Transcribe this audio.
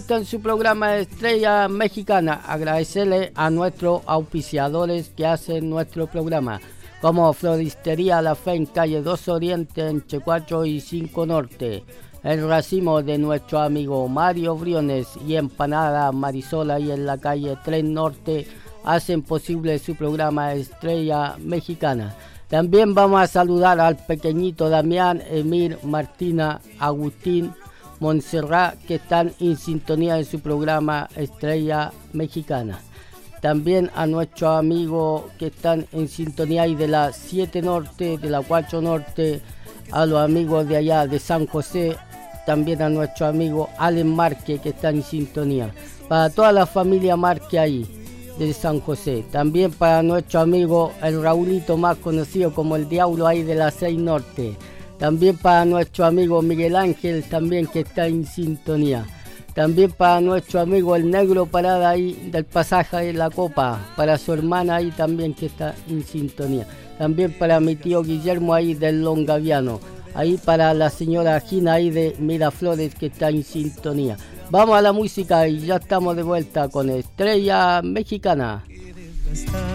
En su programa Estrella Mexicana, agradecerle a nuestros auspiciadores que hacen nuestro programa, como Floristería La Fe en calle 2 Oriente, entre 4 y 5 Norte, el racimo de nuestro amigo Mario Briones y Empanada Marisola y en la calle 3 Norte hacen posible su programa Estrella Mexicana. También vamos a saludar al pequeñito Damián, Emir, Martina, Agustín, Montserrat, que están en sintonía en su programa Estrella Mexicana. También a nuestros amigos que están en sintonía y de la 7 Norte, de la 4 Norte, a los amigos de allá de San José, también a nuestro amigo Allen Márquez, que está en sintonía. Para toda la familia Márquez ahí, de San José. También para nuestro amigo el Raulito, más conocido como el Diablo ahí de la 6 Norte. También para nuestro amigo Miguel Ángel, también que está en sintonía. También para nuestro amigo el Negro Parada ahí del pasaje de la Copa. Para su hermana ahí también que está en sintonía. También para mi tío Guillermo ahí del Longaviano. Ahí para la señora Gina ahí de Miraflores que está en sintonía. Vamos a la música y ya estamos de vuelta con Estrella Mexicana.